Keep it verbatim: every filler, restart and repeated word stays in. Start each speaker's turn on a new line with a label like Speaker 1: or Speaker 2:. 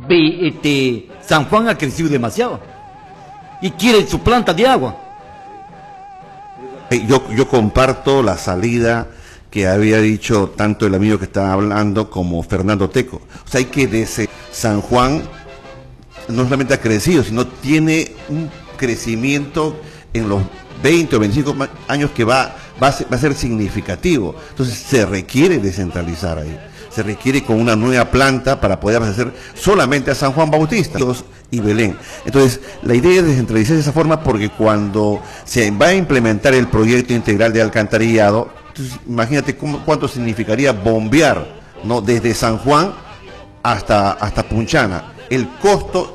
Speaker 1: Ve, este, San Juan ha crecido demasiado y quiere su planta de agua.
Speaker 2: Yo, yo comparto la salida que había dicho tanto el amigo que estaba hablando como Fernando Teco. O sea, hay que desde San Juan no solamente ha crecido, sino tiene un crecimiento en los veinte o veinticinco años que va, va, a ser, va a ser significativo. Entonces se requiere descentralizar ahí. Se requiere con una nueva planta para poder hacer solamente a San Juan Bautista y Belén. Entonces, la idea es descentralizar de esa forma porque cuando se va a implementar el proyecto integral de alcantarillado, entonces, imagínate cómo, cuánto significaría bombear, ¿no?, desde San Juan hasta, hasta Punchana. El costo